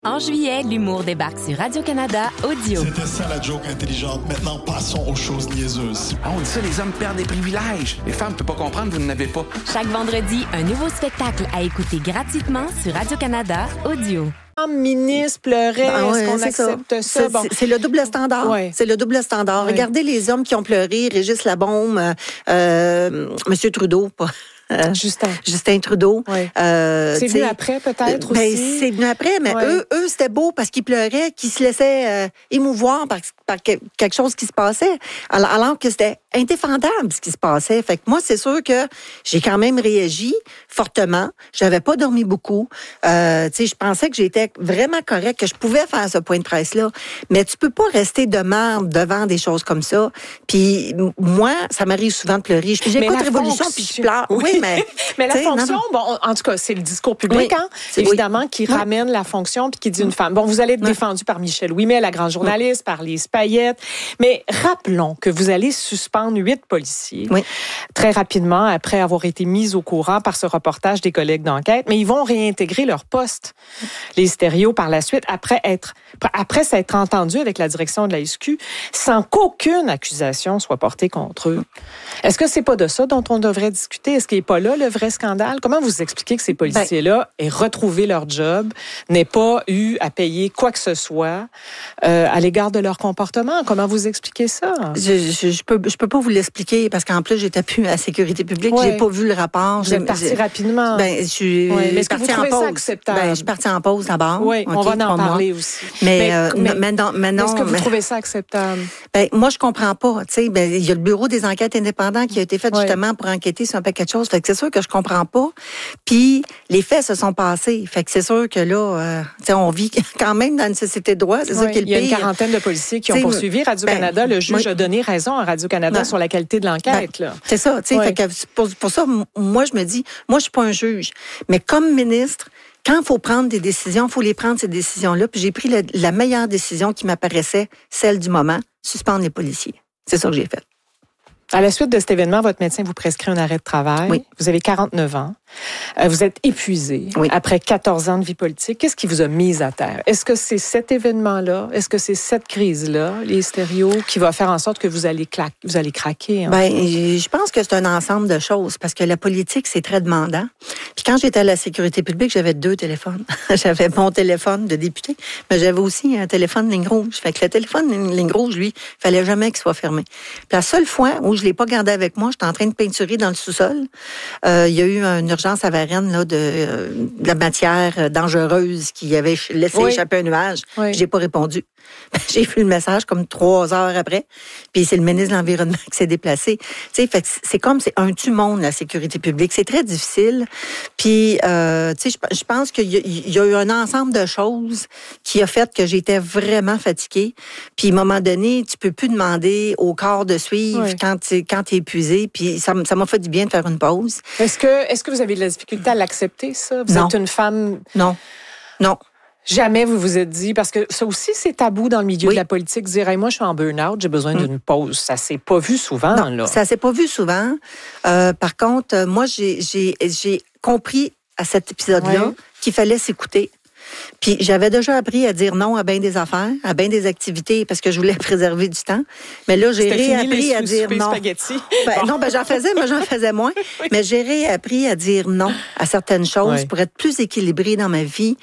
En juillet, l'humour débarque sur Radio-Canada Audio. C'était ça la joke intelligente. Maintenant, passons aux choses niaiseuses. Ah, on dit ça, les hommes perdent des privilèges. Les femmes ne peuvent pas comprendre, vous n'en avez pas. Chaque vendredi, un nouveau spectacle à écouter gratuitement sur Radio-Canada Audio. Ministre pleurait, est-ce qu'on accepte ça? C'est le double standard. Ouais. C'est le double standard. Ouais. Regardez les hommes qui ont pleuré, Régis Labaume, Monsieur Trudeau, pas... Justin Trudeau. Ouais. C'est venu après, peut-être, aussi? C'est venu après, mais eux, c'était beau parce qu'ils pleuraient, qu'ils se laissaient émouvoir par quelque chose qui se passait, alors que c'était indéfendable ce qui se passait. Fait que moi, c'est sûr que j'ai quand même réagi fortement. J'avais pas dormi beaucoup. Je pensais que j'étais vraiment correcte, que je pouvais faire ce point de presse-là. Mais tu peux pas rester de marde devant des choses comme ça. Puis moi, ça m'arrive souvent de pleurer. J'écoute Révolution, puis je pleure. Oui, mais la fonction, en tout cas, c'est le discours public, évidemment, qui ramène la fonction puis qui dit une femme. Bon, vous allez être défendu par Michel Ouimet, la grande journaliste, par Lise Payette. Mais rappelons que vous allez suspendre 8 policiers très rapidement après avoir été mis au courant par ce reportage des collègues d'enquête. Mais ils vont réintégrer leur poste, les stéréos, par la suite, après s'être entendus avec la direction de la SQ, sans qu'aucune accusation soit portée contre eux. Est-ce que c'est pas de ça dont on devrait discuter? Est-ce qu'il n'est pas là le vrai scandale? Comment vous expliquez que ces policiers-là aient retrouvé leur job, n'aient pas eu à payer quoi que ce soit à l'égard de leur comportement? Comment vous expliquez ça? Je peux pas vous l'expliquer parce qu'en plus, j'étais plus à la sécurité publique. J'ai pas vu le rapport. Vous êtes parti rapidement. Mais est-ce que vous trouvez ça acceptable? Je suis partie en pause d'abord. Oui, on va en parler aussi. Mais non. Est-ce que vous trouvez ça acceptable? Moi, je comprends pas. Il y a le bureau des enquêtes indépendants qui a été fait justement pour enquêter sur un paquet de choses. Fait que c'est sûr que je comprends pas. Puis les faits se sont passés. Fait que c'est sûr que là, on vit quand même dans une société de droit. C'est ça qui est le pire. Il y a une quarantaine de policiers qui ont poursuivi Radio-Canada. Le juge a donné raison à Radio-Canada sur la qualité de l'enquête. C'est ça. Fait que pour ça, moi, je me dis, moi, je suis pas un juge. Mais comme ministre, quand il faut prendre des décisions, il faut les prendre, ces décisions-là. Puis j'ai pris la meilleure décision qui m'apparaissait, celle du moment, suspendre les policiers. C'est ça que j'ai fait. À la suite de cet événement, votre médecin vous prescrit un arrêt de travail. Oui. Vous avez 49 ans. Vous êtes épuisé après 14 ans de vie politique. Qu'est-ce qui vous a mis à terre? Est-ce que c'est cet événement-là? Est-ce que c'est cette crise-là, les stéréos, qui va faire en sorte que vous allez craquer? Je pense que c'est un ensemble de choses parce que la politique, c'est très demandant. Puis quand j'étais à la sécurité publique, j'avais 2 téléphones. J'avais mon téléphone de député, mais j'avais aussi un téléphone ligne rouge. Fait que le téléphone ligne rouge, lui, il fallait jamais qu'il soit fermé. Puis la seule fois où je l'ai pas gardé avec moi, j'étais en train de peinturer dans le sous-sol. Il y a eu une urgence à Varennes là, de la matière dangereuse qui avait laissé échapper un nuage. J'ai pas répondu. J'ai vu le message comme 3 heures après. Puis c'est le ministre de l'Environnement qui s'est déplacé. Fait que c'est un tue-monde, la sécurité publique. C'est très difficile. Puis, je pense qu'il y a eu un ensemble de choses qui a fait que j'étais vraiment fatiguée. Puis, à un moment donné, tu peux plus demander au corps de suivre quand t'es épuisé. Puis, ça m'a fait du bien de faire une pause. Est-ce que vous avez de la difficulté à l'accepter, ça? Vous êtes une femme... Non. Jamais vous vous êtes dit, parce que ça aussi, c'est tabou dans le milieu de la politique, dire hey, « moi, je suis en burn-out, j'ai besoin d'une pause ». Ça s'est pas vu souvent, là. Ça s'est pas vu souvent. Par contre, moi, j'ai compris à cet épisode-là qu'il fallait s'écouter. Puis j'avais déjà appris à dire non à bien des affaires, à bien des activités, parce que je voulais préserver du temps. Mais là, j'ai réappris à dire non. Non, j'en faisais moins. Mais j'ai réappris à dire non à certaines choses pour être plus équilibrée dans ma vie,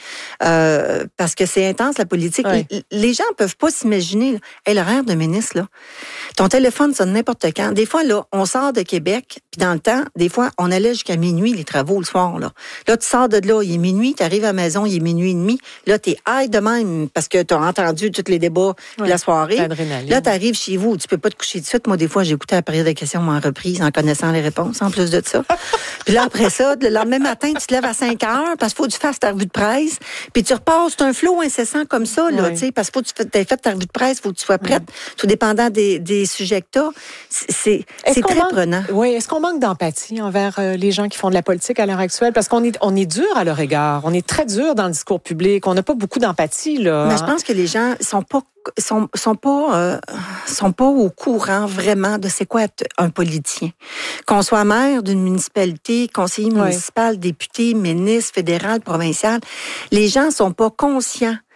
parce que c'est intense, la politique. Les gens peuvent pas s'imaginer, l'horaire de ministre, là. Ton téléphone sonne n'importe quand. Des fois, là, on sort de Québec, puis dans le temps, des fois, on allait jusqu'à minuit, les travaux, le soir, là. Là, tu sors de là, il est minuit, tu arrives à la maison, il est minuit et demi. Là, t'es high de même parce que t'as entendu tous les débats de la soirée. Là, t'arrives chez vous, tu peux pas te coucher tout de suite. Moi, des fois, j'ai écouté la période de questions en reprise en connaissant les réponses, en plus de ça. Puis là, après ça, le lendemain matin, tu te lèves à 5 heures parce qu'il faut que tu fasses ta revue de presse. Puis tu repasses, c'est un flow incessant comme ça, là, tu sais, parce qu'il faut que tu aies fait ta revue de presse, il faut que tu sois prête, tout dépendant des sujets que t'as. C'est très prenant. Oui, est-ce qu'on manque d'empathie envers les gens qui font de la politique à l'heure actuelle? Parce qu'on est dur à leur égard. On est très dur dans le discours public. On n'a pas beaucoup d'empathie, là. Mais je pense que les gens sont pas au courant vraiment de c'est quoi être un politicien. Qu'on soit maire d'une municipalité, conseiller municipal, député, ministre, fédéral, provincial, les gens sont pas conscients